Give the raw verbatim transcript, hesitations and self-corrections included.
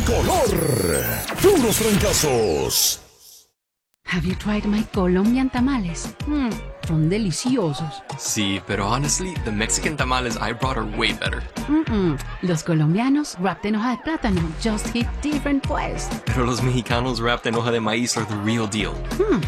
Tricolor. Puros fracasos. Have you tried my Colombian tamales? Mm, son deliciosos. Sí, pero honestly, the Mexican tamales I brought are way better. Mm-mm. Los colombianos wrapped en hoja de plátano just hit different pues. Pero los mexicanos wrapped en hoja de maíz are the real deal. Mm.